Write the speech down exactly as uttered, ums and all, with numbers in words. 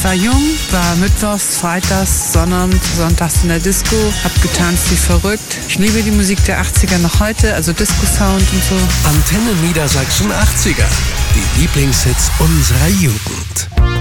Ich war jung, war mittwochs, freitags, Sonnabend, sonntags in der Disco, hab getanzt wie verrückt. Ich liebe die Musik der achtziger noch heute, also Disco-Sound und so. Antenne Niedersachsen achtziger. Die Lieblingshits unserer Jugend.